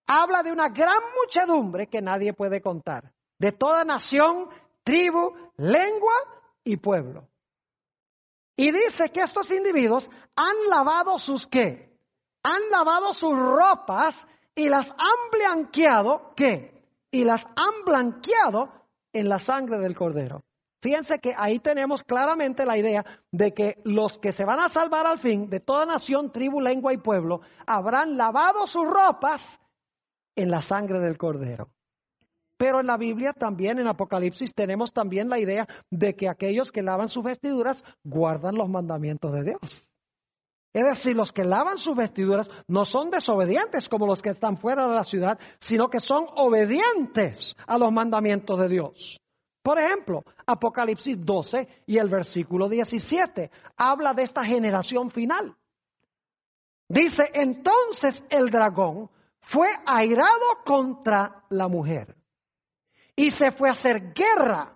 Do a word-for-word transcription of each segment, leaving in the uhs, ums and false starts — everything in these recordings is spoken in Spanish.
habla de una gran muchedumbre que nadie puede contar, de toda nación, tribu, lengua y pueblo. Y dice que estos individuos han lavado sus ¿qué? Han lavado sus ropas y las han blanqueado, ¿qué? Y las han blanqueado en la sangre del Cordero. Fíjense que ahí tenemos claramente la idea de que los que se van a salvar al fin, de toda nación, tribu, lengua y pueblo, habrán lavado sus ropas en la sangre del Cordero. Pero en la Biblia también, en Apocalipsis, tenemos también la idea de que aquellos que lavan sus vestiduras guardan los mandamientos de Dios. Es decir, los que lavan sus vestiduras no son desobedientes como los que están fuera de la ciudad, sino que son obedientes a los mandamientos de Dios. Por ejemplo, Apocalipsis doce y el versículo diecisiete habla de esta generación final. Dice, entonces el dragón fue airado contra la mujer y se fue a hacer guerra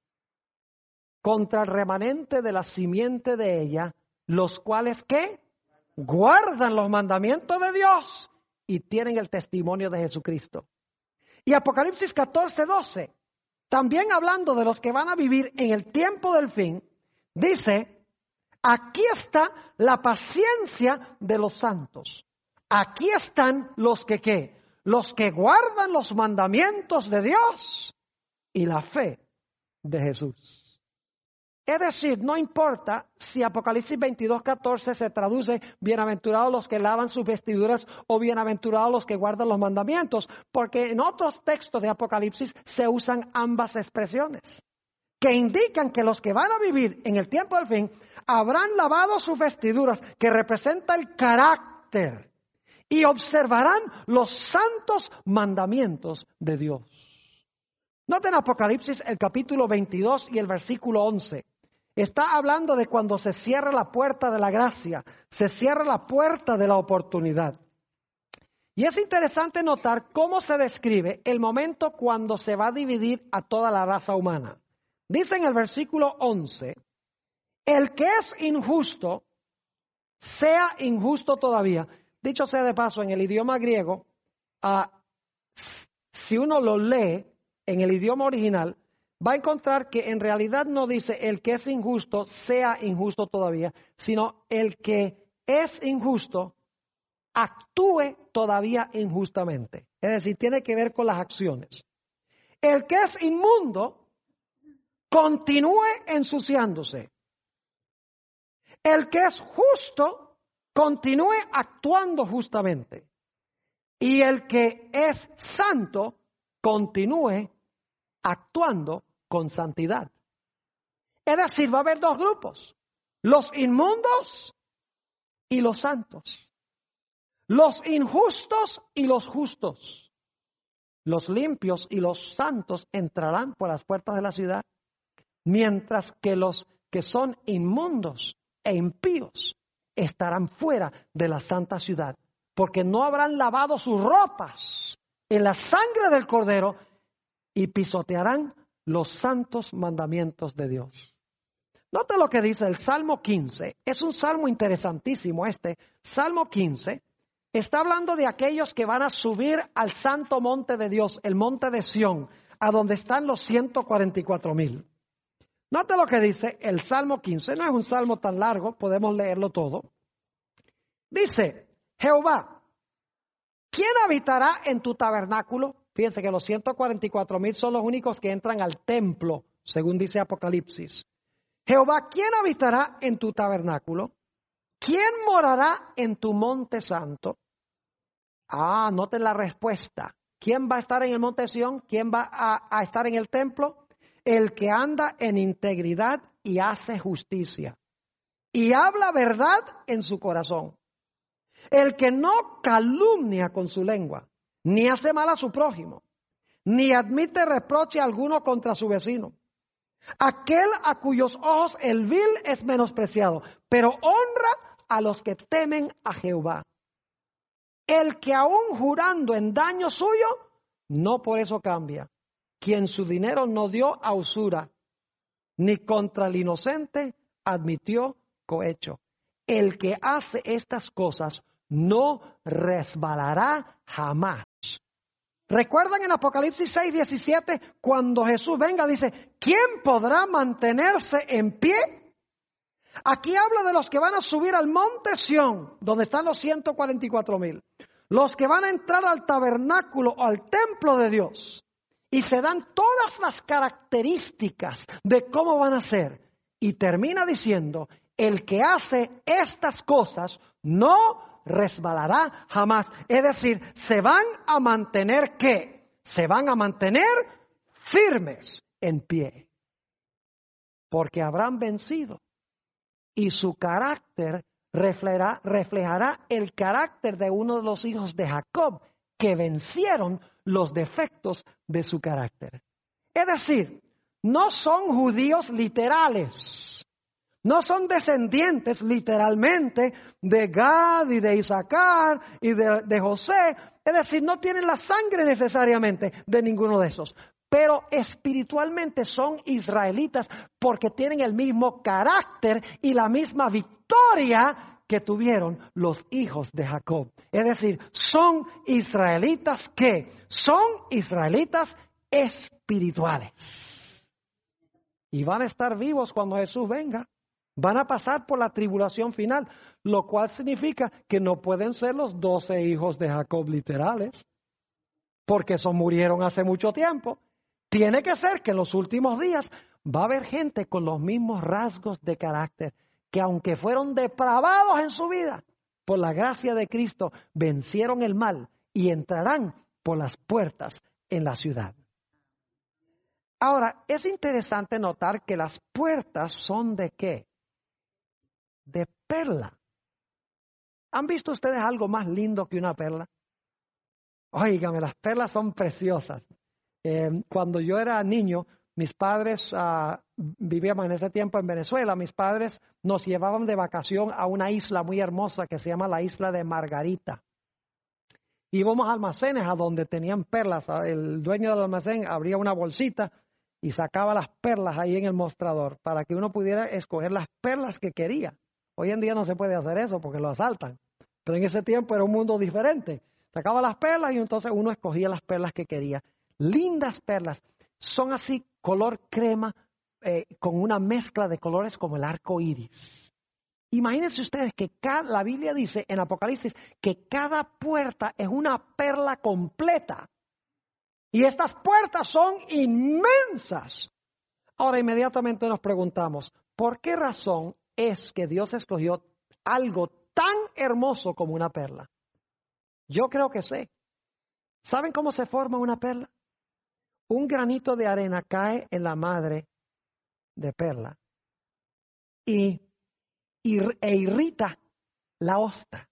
contra el remanente de la simiente de ella, los cuales ¿qué? Guardan los mandamientos de Dios y tienen el testimonio de Jesucristo. Y Apocalipsis catorce, doce, también hablando de los que van a vivir en el tiempo del fin, dice, aquí está la paciencia de los santos. Aquí están los que ¿qué? Los que guardan los mandamientos de Dios y la fe de Jesús. Es decir, no importa si Apocalipsis veintidós, catorce se traduce bienaventurados los que lavan sus vestiduras o bienaventurados los que guardan los mandamientos, porque en otros textos de Apocalipsis se usan ambas expresiones, que indican que los que van a vivir en el tiempo del fin habrán lavado sus vestiduras, que representa el carácter, y observarán los santos mandamientos de Dios. Noten Apocalipsis el capítulo veintidós y el versículo once. Está hablando de cuando se cierra la puerta de la gracia, se cierra la puerta de la oportunidad. Y es interesante notar cómo se describe el momento cuando se va a dividir a toda la raza humana. Dice en el versículo once, el que es injusto, sea injusto todavía. Dicho sea de paso, en el idioma griego, uh, si uno lo lee en el idioma original, va a encontrar que en realidad no dice el que es injusto sea injusto todavía, sino el que es injusto actúe todavía injustamente. Es decir, tiene que ver con las acciones. El que es inmundo continúe ensuciándose. El que es justo continúe actuando justamente. Y el que es santo continúe actuando con santidad. Es decir, va a haber dos grupos, los inmundos y los santos, los injustos y los justos. Los limpios y los santos entrarán por las puertas de la ciudad, mientras que los que son inmundos e impíos estarán fuera de la santa ciudad, porque no habrán lavado sus ropas en la sangre del Cordero y pisotearán los santos mandamientos de Dios. Note lo que dice el Salmo quince. Es un salmo interesantísimo este. Salmo quince está hablando de aquellos que van a subir al santo monte de Dios, el monte de Sión, a donde están los ciento cuarenta y cuatro mil. Note lo que dice el Salmo quince. No es un salmo tan largo, podemos leerlo todo. Dice, Jehová, ¿quién habitará en tu tabernáculo? Fíjense que los ciento cuarenta y cuatro mil son los únicos que entran al templo, según dice Apocalipsis. Jehová, ¿quién habitará en tu tabernáculo? ¿Quién morará en tu monte santo? Ah, noten la respuesta. ¿Quién va a estar en el monte Sión? ¿Quién va a, a estar en el templo? El que anda en integridad y hace justicia, y habla verdad en su corazón. El que no calumnia con su lengua, ni hace mal a su prójimo, ni admite reproche alguno contra su vecino. Aquel a cuyos ojos el vil es menospreciado, pero honra a los que temen a Jehová. El que aún jurando en daño suyo, no por eso cambia. Quien su dinero no dio a usura, ni contra el inocente admitió cohecho. El que hace estas cosas no resbalará jamás, ¿Recuerdan en Apocalipsis seis diecisiete cuando Jesús venga? Dice, ¿quién podrá mantenerse en pie? Aquí habla de los que van a subir al monte Sión, donde están los ciento cuarenta y cuatro mil. Los que van a entrar al tabernáculo o al templo de Dios. Y se dan todas las características de cómo van a ser. Y termina diciendo, el que hace estas cosas no resbalará jamás. Es decir, se van a mantener ¿qué? Se van a mantener firmes en pie. Porque habrán vencido. Y su carácter reflejará, reflejará el carácter de uno de los hijos de Jacob, que vencieron los defectos de su carácter. Es decir, no son judíos literales, no son descendientes literalmente de Gad y de Isaacar y de, de José, es decir, no tienen la sangre necesariamente de ninguno de esos, pero espiritualmente son israelitas porque tienen el mismo carácter y la misma victoria que tuvieron los hijos de Jacob. Es decir, son israelitas que son israelitas espirituales. Y van a estar vivos cuando Jesús venga. Van a pasar por la tribulación final, lo cual significa que no pueden ser los doce hijos de Jacob literales, porque esos murieron hace mucho tiempo. Tiene que ser que en los últimos días va a haber gente con los mismos rasgos de carácter, que aunque fueron depravados en su vida, por la gracia de Cristo, vencieron el mal y entrarán por las puertas en la ciudad. Ahora, es interesante notar que las puertas son ¿de qué? De perla. ¿Han visto ustedes algo más lindo que una perla? Óigame, las perlas son preciosas. Eh, cuando yo era niño, mis padres uh, vivíamos en ese tiempo en Venezuela. Mis padres nos llevaban de vacación a una isla muy hermosa que se llama la isla de Margarita. Íbamos a almacenes a donde tenían perlas. El dueño del almacén abría una bolsita y sacaba las perlas ahí en el mostrador para que uno pudiera escoger las perlas que quería. Hoy en día no se puede hacer eso porque lo asaltan. Pero en ese tiempo era un mundo diferente. Sacaba las perlas y entonces uno escogía las perlas que quería. Lindas perlas. Son así color crema eh, con una mezcla de colores como el arco iris. Imagínense ustedes que cada, la Biblia dice en Apocalipsis que cada puerta es una perla completa. Y estas puertas son inmensas. Ahora inmediatamente nos preguntamos, ¿por qué razón es que Dios escogió algo tan hermoso como una perla? Yo creo que sé. ¿Saben cómo se forma una perla? Un granito de arena cae en la madre de perla y, y e irrita la ostra.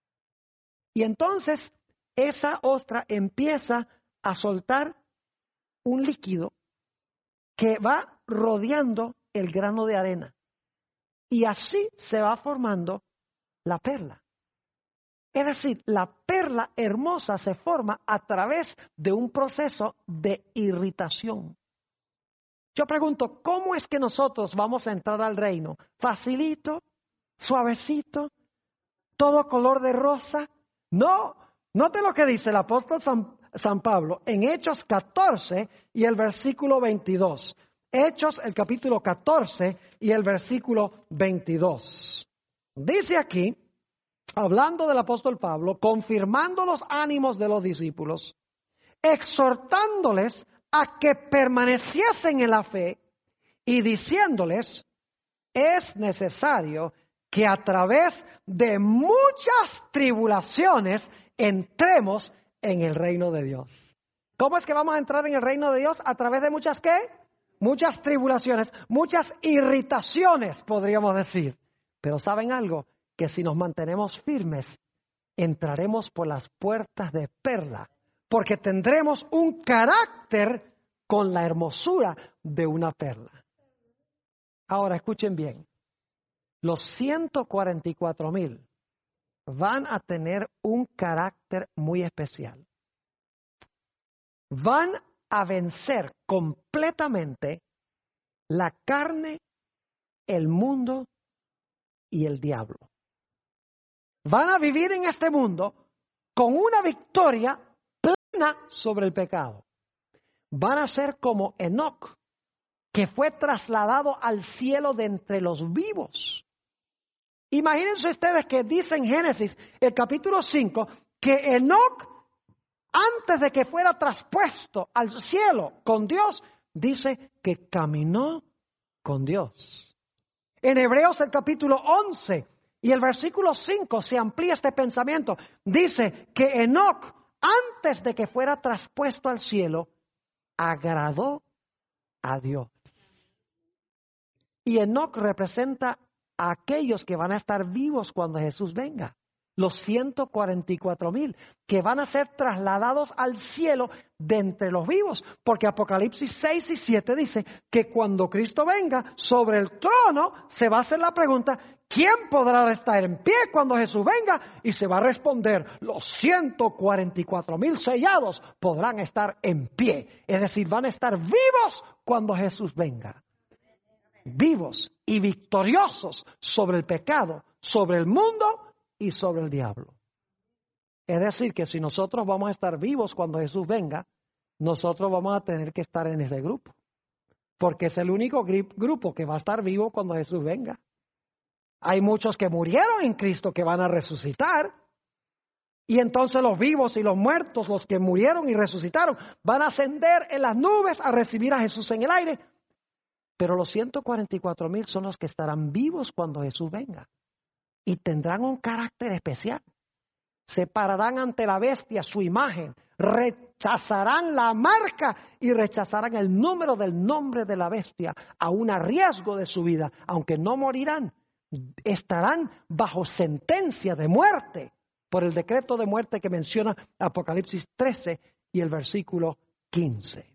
Y entonces esa ostra empieza a soltar un líquido que va rodeando el grano de arena. Y así se va formando la perla. Es decir, la perla hermosa se forma a través de un proceso de irritación. Yo pregunto, ¿cómo es que nosotros vamos a entrar al reino? ¿Facilito? ¿Suavecito? ¿Todo color de rosa? No, note lo que dice el apóstol San, San Pablo en Hechos catorce y el versículo veintidós. Hechos, el capítulo catorce y el versículo veintidós. Dice aquí, hablando del apóstol Pablo, confirmando los ánimos de los discípulos, exhortándoles a que permaneciesen en la fe y diciéndoles, es necesario que a través de muchas tribulaciones entremos en el reino de Dios. ¿Cómo es que vamos a entrar en el reino de Dios? ¿A través de muchas qué? Muchas tribulaciones, muchas irritaciones, podríamos decir. Pero ¿saben algo? Que si nos mantenemos firmes, entraremos por las puertas de perla, porque tendremos un carácter con la hermosura de una perla. Ahora, escuchen bien, los ciento cuarenta y cuatro mil van a tener un carácter muy especial. Van a vencer completamente la carne, el mundo y el diablo. Van a vivir en este mundo con una victoria sobre el pecado. Van a ser como Enoc, que fue trasladado al cielo de entre los vivos. Imagínense ustedes que dice en Génesis, el capítulo cinco, que Enoc, antes de que fuera traspuesto al cielo con Dios, dice que caminó con Dios. En Hebreos el capítulo once y el versículo cinco se amplía este pensamiento. Dice que Enoc, antes de que fuera traspuesto al cielo, agradó a Dios. Y Enoc representa a aquellos que van a estar vivos cuando Jesús venga. Los ciento cuarenta y cuatro mil que van a ser trasladados al cielo de entre los vivos. Porque Apocalipsis seis y siete dice que cuando Cristo venga sobre el trono se va a hacer la pregunta, ¿quién podrá estar en pie cuando Jesús venga? Y se va a responder, los ciento cuarenta y cuatro mil sellados podrán estar en pie. Es decir, van a estar vivos cuando Jesús venga. Vivos y victoriosos sobre el pecado, sobre el mundo y sobre el diablo. Es decir, que si nosotros vamos a estar vivos cuando Jesús venga, nosotros vamos a tener que estar en ese grupo, porque es el único grupo que va a estar vivo cuando Jesús venga. Hay muchos que murieron en Cristo que van a resucitar, y entonces los vivos y los muertos, los que murieron y resucitaron, van a ascender en las nubes a recibir a Jesús en el aire. Pero los ciento cuarenta y cuatro mil son los que estarán vivos cuando Jesús venga. Y tendrán un carácter especial. Se pararán ante la bestia, su imagen, rechazarán la marca y rechazarán el número del nombre de la bestia, aun a riesgo de su vida, aunque no morirán. Estarán bajo sentencia de muerte por el decreto de muerte que menciona Apocalipsis trece y el versículo quince.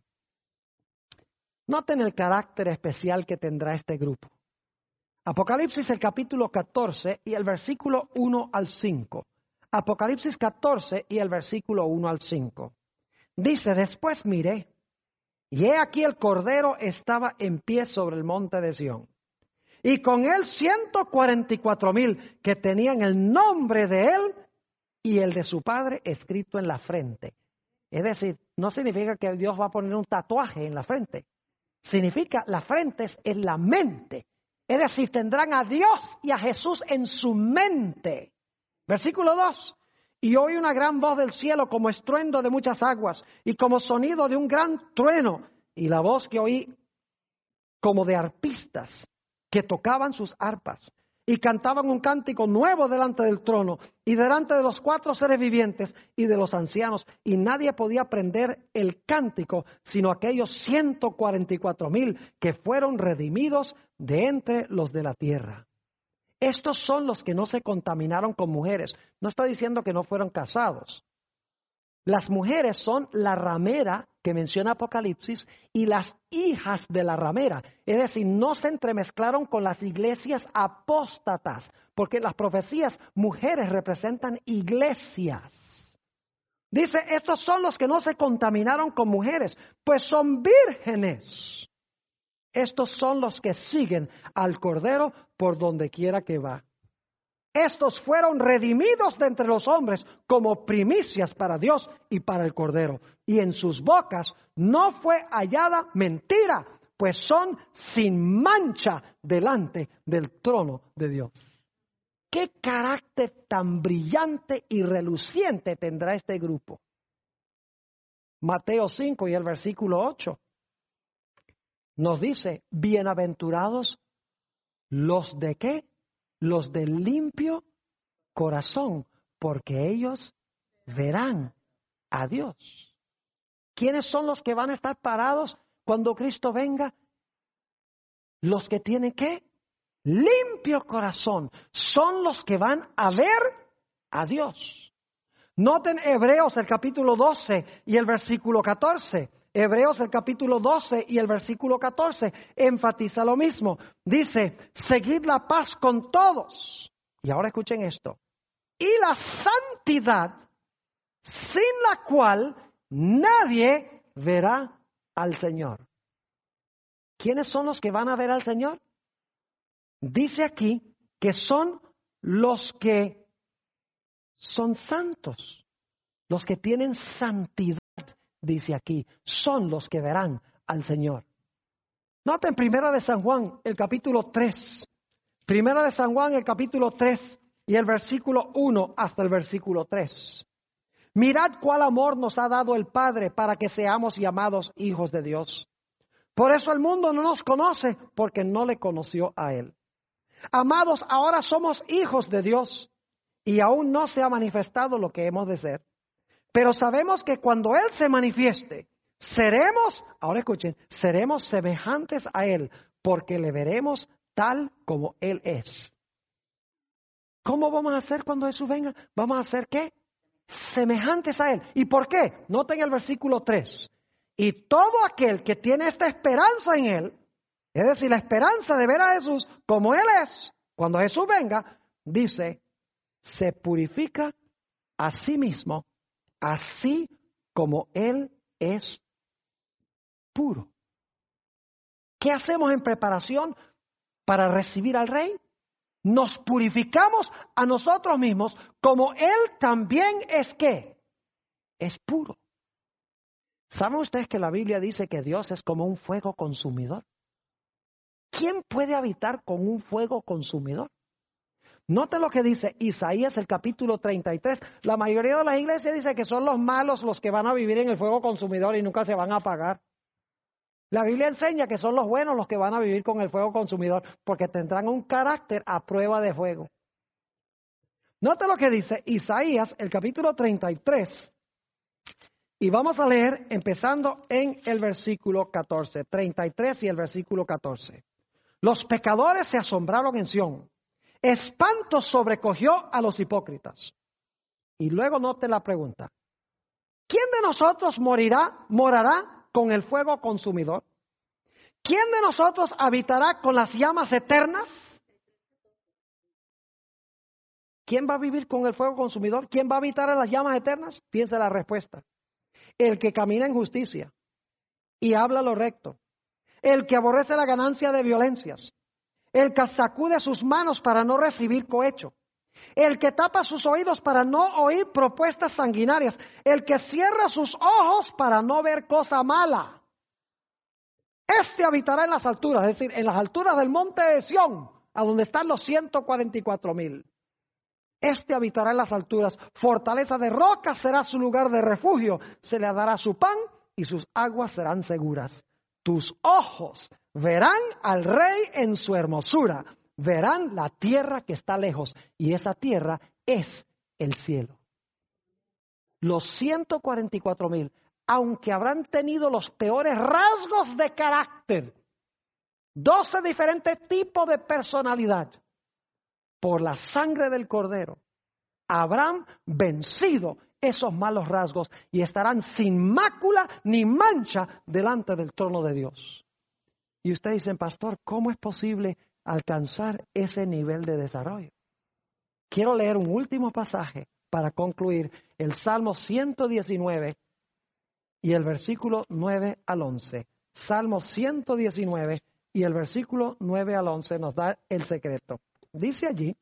Noten el carácter especial que tendrá este grupo. Apocalipsis el capítulo catorce y el versículo uno al cinco. Apocalipsis catorce y el versículo uno al cinco. Dice, después miré, y he aquí el Cordero estaba en pie sobre el monte de Sión, y con él ciento cuarenta y cuatro mil que tenían el nombre de él y el de su Padre escrito en la frente. Es decir, no significa que Dios va a poner un tatuaje en la frente. Significa, la frente es en la mente. Es decir, tendrán a Dios y a Jesús en su mente. Versículo dos. Y oí una gran voz del cielo como estruendo de muchas aguas y como sonido de un gran trueno. Y la voz que oí como de arpistas que tocaban sus arpas y cantaban un cántico nuevo delante del trono y delante de los cuatro seres vivientes y de los ancianos. Y nadie podía aprender el cántico sino aquellos ciento cuarenta y cuatro mil que fueron redimidos de entre los de la tierra. Estos son los que no se contaminaron con mujeres. No está diciendo que no fueron casados. Las mujeres son la ramera que menciona Apocalipsis y las hijas de la ramera. Es decir, no se entremezclaron con las iglesias apóstatas, porque las profecías mujeres representan iglesias. Dice, estos son los que no se contaminaron con mujeres, pues son vírgenes. Estos son los que siguen al Cordero por donde quiera que va. Estos fueron redimidos de entre los hombres como primicias para Dios y para el Cordero. Y en sus bocas no fue hallada mentira, pues son sin mancha delante del trono de Dios. ¿Qué carácter tan brillante y reluciente tendrá este grupo? Mateo cinco y el versículo ocho nos dice, bienaventurados los de qué? Los de limpio corazón, porque ellos verán a Dios. ¿Quiénes son los que van a estar parados cuando Cristo venga? Los que tienen ¿qué? Limpio corazón. Son los que van a ver a Dios. Noten Hebreos el capítulo doce y el versículo catorce. Hebreos el capítulo doce y el versículo catorce enfatiza lo mismo. Dice, seguid la paz con todos. Y ahora escuchen esto. Y la santidad, sin la cual nadie verá al Señor. ¿Quiénes son los que van a ver al Señor? Dice aquí que son los que son santos, los que tienen santidad. dice aquí, son los que verán al Señor. Noten Primera de San Juan, el capítulo tres. Primera de San Juan, el capítulo tres y el versículo uno hasta el versículo tres. Mirad cuál amor nos ha dado el Padre para que seamos llamados hijos de Dios. Por eso el mundo no nos conoce, porque no le conoció a Él. Amados, ahora somos hijos de Dios y aún no se ha manifestado lo que hemos de ser. Pero sabemos que cuando Él se manifieste, seremos, ahora escuchen, seremos semejantes a Él, porque le veremos tal como Él es. ¿Cómo vamos a hacer cuando Jesús venga? ¿Vamos a hacer qué? Semejantes a Él. ¿Y por qué? Noten el versículo tres. Y todo aquel que tiene esta esperanza en Él, es decir, la esperanza de ver a Jesús como Él es, cuando Jesús venga, dice, se purifica a sí mismo, así como Él es puro. ¿Qué hacemos en preparación para recibir al Rey? Nos purificamos a nosotros mismos como Él también es ¿qué? Es puro. ¿Saben ustedes que la Biblia dice que Dios es como un fuego consumidor? ¿Quién puede habitar con un fuego consumidor? Note lo que dice Isaías el capítulo treinta y tres. La mayoría de las iglesias dice que son los malos los que van a vivir en el fuego consumidor y nunca se van a apagar. La Biblia enseña que son los buenos los que van a vivir con el fuego consumidor porque tendrán un carácter a prueba de fuego. Note lo que dice Isaías el capítulo treinta y tres. Y vamos a leer empezando en el versículo catorce. treinta y tres y el versículo catorce. Los pecadores se asombraron en Sión. Espanto sobrecogió a los hipócritas. Y luego note la pregunta. ¿Quién de nosotros morirá, morará con el fuego consumidor? ¿Quién de nosotros habitará con las llamas eternas? ¿Quién va a vivir con el fuego consumidor? ¿Quién va a habitar en las llamas eternas? Piensa la respuesta. El que camina en justicia y habla lo recto. El que aborrece la ganancia de violencias. El que sacude sus manos para no recibir cohecho. El que tapa sus oídos para no oír propuestas sanguinarias. El que cierra sus ojos para no ver cosa mala. Este habitará en las alturas, es decir, en las alturas del monte de Sión, a donde están los ciento cuarenta y cuatro mil. Este habitará en las alturas, fortaleza de roca será su lugar de refugio, se le dará su pan y sus aguas serán seguras. Tus ojos verán al Rey en su hermosura, verán la tierra que está lejos, y esa tierra es el cielo. Los ciento cuarenta y cuatro mil, aunque habrán tenido los peores rasgos de carácter, doce diferentes tipos de personalidad, por la sangre del Cordero, habrán vencido esos malos rasgos y estarán sin mácula ni mancha delante del trono de Dios. Y ustedes dicen, pastor, ¿cómo es posible alcanzar ese nivel de desarrollo? Quiero leer un último pasaje para concluir, el Salmo ciento diecinueve y el versículo nueve al once. Salmo ciento diecinueve y el versículo nueve al once nos da el secreto. Dice allí,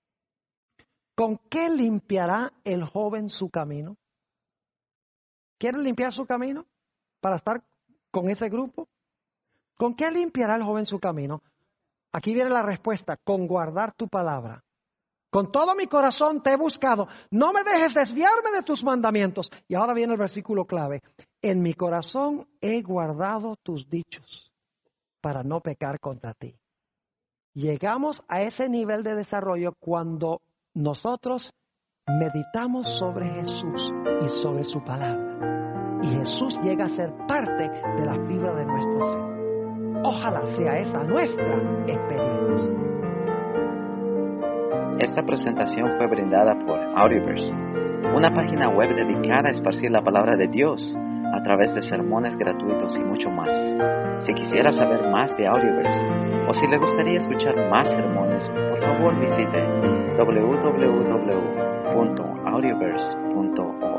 ¿con qué limpiará el joven su camino? ¿Quiere limpiar su camino para estar con ese grupo? ¿Con qué limpiará el joven su camino? Aquí viene la respuesta, con guardar tu palabra. Con todo mi corazón te he buscado, no me dejes desviarme de tus mandamientos. Y ahora viene el versículo clave, en mi corazón he guardado tus dichos para no pecar contra ti. Llegamos a ese nivel de desarrollo cuando nosotros meditamos sobre Jesús y sobre su palabra. Y Jesús llega a ser parte de la fibra de nuestro ser. Ojalá sea esa nuestra experiencia. Esta presentación fue brindada por Audioverse, una página web dedicada a esparcir la palabra de Dios a través de sermones gratuitos y mucho más. Si quisiera saber más de Audioverse o si le gustaría escuchar más sermones, por favor visite doble u doble u doble u punto audioverse punto org.